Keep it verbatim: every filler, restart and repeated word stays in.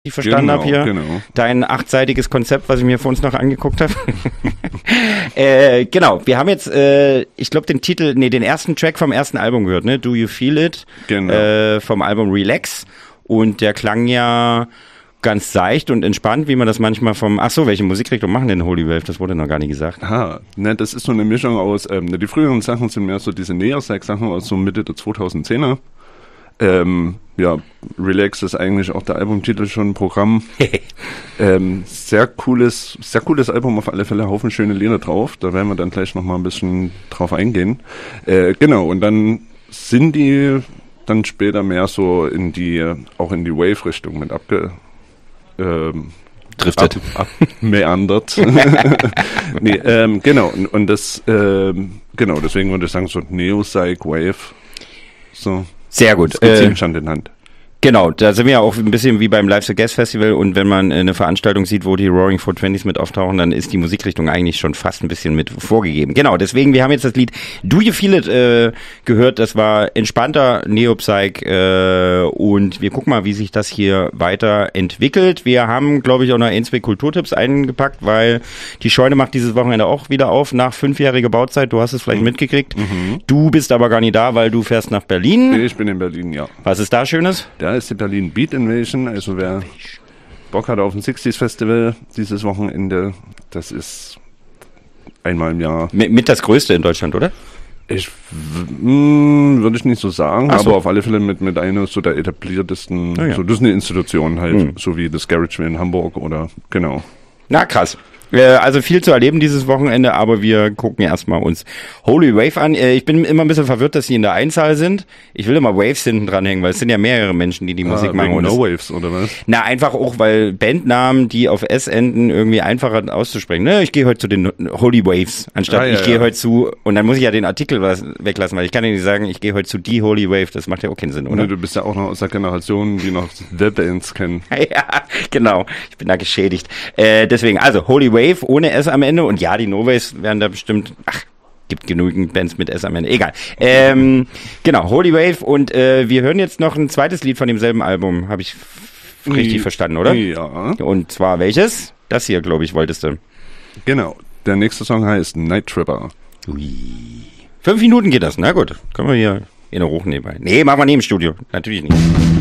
ich verstanden genau, habe hier. Genau. Dein achtseitiges Konzept, was ich mir vor uns noch angeguckt habe. äh, genau, wir haben jetzt, äh, ich glaube, den Titel, nee, den ersten Track vom ersten Album gehört, ne? Do You Feel It? Genau. Äh, vom Album Relax. Und der klang ja ganz seicht und entspannt, wie man das manchmal vom, ach so, welche Musikrichtung machen denn Holy Wave? Das wurde noch gar nicht gesagt. Aha, ne, das ist so eine Mischung aus, ähm, die früheren Sachen sind mehr so diese Neosex-Sachen aus so Mitte der zweitausendzehner. Ähm, ja, Relax ist eigentlich auch der Albumtitel schon ein Programm. ähm, sehr cooles, sehr cooles Album auf alle Fälle, Haufen schöne Lieder drauf. Da werden wir dann gleich nochmal ein bisschen drauf eingehen. Äh, genau, und dann sind die dann später mehr so in die, auch in die Wave-Richtung mit abge, ähm, Driftet. Ab, ab, meandert. nee, ähm, genau, und, und das, ähm, genau, deswegen würde ich sagen, so Neo-Psych, Wave, so. Sehr gut. Das geht Äh, ziemlich Hand in Hand. Genau, da sind wir ja auch ein bisschen wie beim Live the Guest Festival und wenn man eine Veranstaltung sieht, wo die Roaring four twenties mit auftauchen, dann ist die Musikrichtung eigentlich schon fast ein bisschen mit vorgegeben. Genau, deswegen, wir haben jetzt das Lied Do You Feel It äh, gehört, das war entspannter Neopsych äh, und wir gucken mal, wie sich das hier weiterentwickelt. Wir haben, glaube ich, auch noch ein, zwei Kulturtipps eingepackt, weil die Scheune macht dieses Wochenende auch wieder auf nach fünfjähriger Bauzeit, du hast es vielleicht mhm. mitgekriegt. Mhm. Du bist aber gar nicht da, weil du fährst nach Berlin. Ich bin in Berlin, ja. Was ist da Schönes? Da ist die Berlin Beat Invasion, also wer Bock hat auf ein sixties Festival dieses Wochenende, das ist einmal im Jahr. Mit, mit das größte in Deutschland, oder? Ich mh, würde ich nicht so sagen, Ach so. aber auf alle Fälle mit, mit einer so der etabliertesten, oh ja. so das ist eine Institution halt, mhm. so wie das Garage in Hamburg oder, genau. Na krass. Also viel zu erleben dieses Wochenende, aber wir gucken erstmal uns Holy Wave an. Ich bin immer ein bisschen verwirrt, dass sie in der Einzahl sind. Ich will immer Waves hinten dranhängen, weil es sind ja mehrere Menschen, die die ah, Musik machen. Und No Waves, oder was? Na, einfach auch, weil Bandnamen, die auf S enden, irgendwie einfacher auszusprechen. Ne, ich gehe heute zu den Holy Waves, anstatt ah, ja, ich gehe ja. heute zu, und dann muss ich ja den Artikel was weglassen, weil ich kann ja nicht sagen, ich gehe heute zu die Holy Wave, das macht ja auch keinen Sinn, oder? Ne, du bist ja auch noch aus der Generation, die noch The Bands kennen. Ja, genau. Ich bin da geschädigt. Äh, deswegen, also Holy Wave ohne S am Ende und ja, die No Waves werden da bestimmt, ach, gibt genügend Bands mit S am Ende, egal. Ähm, genau, Holy Wave und äh, wir hören jetzt noch ein zweites Lied von demselben Album, habe ich f- richtig ja. verstanden, oder? Ja. Und zwar welches? Das hier, glaube ich, wolltest du. Genau, der nächste Song heißt Night Tripper. Ui. Fünf Minuten geht das, na gut, können wir hier in der Hoch nebenbei. Nee, machen wir neben dem Studio, natürlich nicht.